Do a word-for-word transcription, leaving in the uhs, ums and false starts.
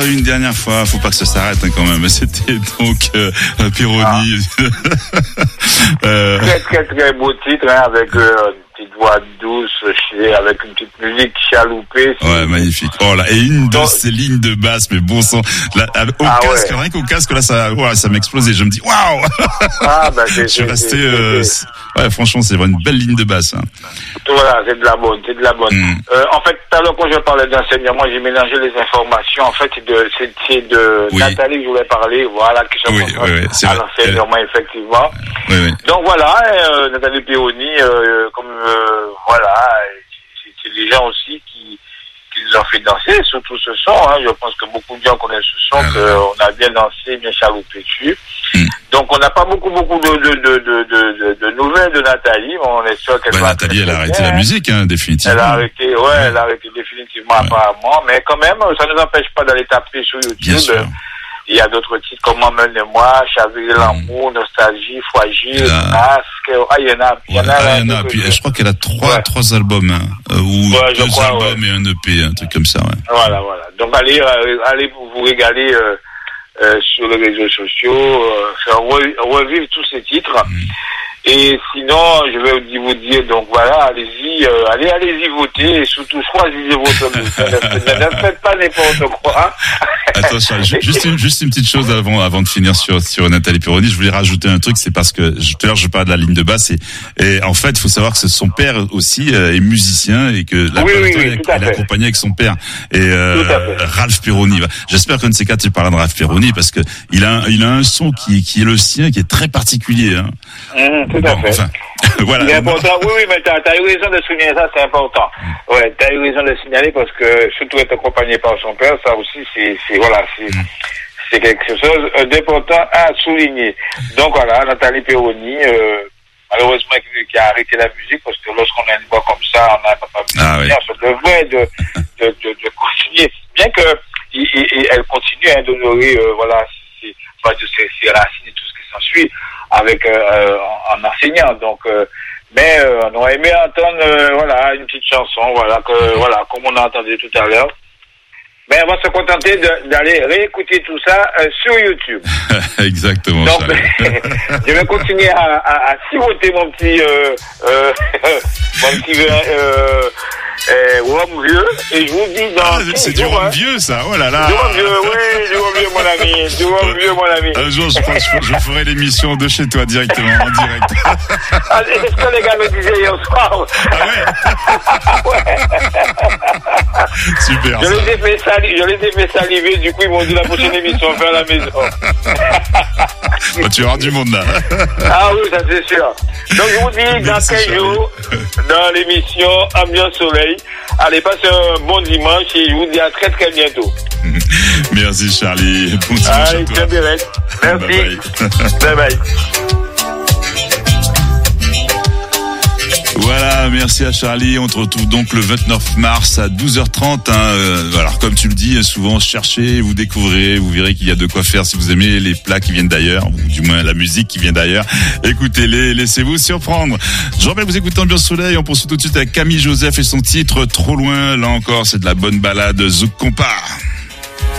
eu une dernière fois, faut pas que ça s'arrête hein, quand même. C'était donc euh, Pironi. Ah. euh... Très très très beau titre hein, avec euh, une petite voix douce, avec une petite musique chaloupée. Ouais, magnifique. Oh là, et une de ces lignes de basse, mais bon sang, là, au ah, casque, ouais. rien qu'au casque là, ça, ouais, ça m'explosait. Je me dis waouh. Ah bah c'est. Je suis c'est, resté. c'est, euh, c'est... Ouais, franchement, c'est vraiment une belle ligne de basse. Hein. Voilà, c'est de la bonne, c'est de la bonne. Mm. Euh, en fait, tout à l'heure quand je parlais d'enseignement, j'ai mélangé les informations. En fait, c'est de, c'est, c'est de oui. Nathalie que je voulais parler. Voilà, qui se oui, oui, oui, c'est à vrai. l'enseignement, effectivement. Oui, oui. Donc voilà, euh, Nathalie Pironi, euh, comme euh, voilà, c'est, c'est des gens aussi qui, qui nous ont fait danser, surtout ce son. Hein. Je pense que beaucoup de gens connaissent ce son, ah, qu'on a bien dansé, bien chaloupé dessus. Mm. Donc on n'a pas beaucoup beaucoup de de, de, de, de, de nouvelles de Nathalie, mais on est sûr qu'elle ouais, va. Nathalie, elle a arrêté bien. la musique, hein, définitivement. Elle a arrêté, ouais, ouais. elle a arrêté définitivement ouais. apparemment, mais quand même, ça ne nous empêche pas d'aller taper sur YouTube. Bien sûr. Il y a d'autres titres comme Emmène-moi, Chavirer mmh. l'amour, Nostalgie, Fragile, Masque. Ah, il y en a. Il y en a. Ah, il y en a. Puis, je crois qu'elle a trois, ouais. trois albums, hein, euh, ou ouais, deux crois, albums ouais. et un E P, un truc comme ça, ouais. Voilà, voilà. Donc, allez, euh, allez vous, vous régaler, euh, euh, sur les réseaux sociaux, euh, faire revivre tous ces titres. Mmh. Et sinon, je vais vous dire, donc voilà, allez-y, euh, allez, allez-y voter, et surtout choisissez votre bulletin. Ne faites pas n'importe quoi. Attends, Charles, juste une, juste une petite chose avant, avant de finir sur, sur Nathalie Pironi. Je voulais rajouter un truc, c'est parce que tout à l'heure je parlais de la ligne de basse et, et en fait, il faut savoir que son père aussi euh, est musicien et que la oui, oui, oui, il, il est accompagné avec son père. Et euh, Ralph Pironi. J'espère qu'un de ces quatre, tu parleras de Ralph Pironi parce que il a, il a un son qui, qui est le sien, qui est très particulier. Hein. Mmh, tout bon, à fait. Enfin, voilà. C'est important. Oui, oui, mais t'as, t'as eu raison de souligner ça, c'est important. Mm. Ouais, t'as eu raison de signaler parce que surtout être accompagné par son père, ça aussi, c'est, c'est voilà, c'est, mm. c'est quelque chose d'important à souligner. Donc voilà, Nathalie Pironi, euh, malheureusement, qui a arrêté la musique parce que lorsqu'on a une voix comme ça, on n'a pas musicien, ah, oui. on se devrait de, de, de, de continuer, bien que il, il, elle continue à hein, d'honorer, euh, voilà, ses, ses, ses racines et tout ce qui s'ensuit. Avec euh, en, en enseignant, donc euh, mais euh, on aurait aimé entendre euh, voilà une petite chanson, voilà que voilà comme on a entendu tout à l'heure. Mais on va se contenter de, d'aller réécouter tout ça euh, sur YouTube. Exactement. Donc je vais continuer à, à, à siroter mon petit euh, euh, mon petit euh, euh, rhum vieux et je vous dis dans ah, c'est du rhum hein. vieux ça, oh là là. Du rhum vieux, oui, du rhum vieux mon ami, du rhum vieux mon ami. Un jour je pense que je ferai l'émission de chez toi directement en direct. Ah, c'est ce que les gars me disaient hier soir. Ah ouais. ouais. Super. Je ça. les ai fait saliver, je les ai fait saliver, du coup ils m'ont dit la prochaine émission on fait à la maison. Bah, tu auras du monde là. Ah oui, ça c'est sûr. Donc je vous dis dans quinze jours, dans l'émission Ambiance Soleil. Allez, passez un bon dimanche et je vous dis à très très bientôt. Merci Charlie. Bon dimanche Allez, à toi. Merci. Bye bye. Bye bye. Voilà, merci à Charlie. On te retrouve donc le vingt-neuf mars à douze heures trente. Hein. Euh, alors, comme tu le dis, souvent cherchez, vous découvrez, vous verrez qu'il y a de quoi faire si vous aimez les plats qui viennent d'ailleurs, ou du moins la musique qui vient d'ailleurs. Écoutez-les, laissez-vous surprendre. Je rappelle, vous écoutez Ambiance Soleil. On poursuit tout de suite avec Camille Joseph et son titre Trop loin. Là encore, c'est de la bonne balade Zouk Compare.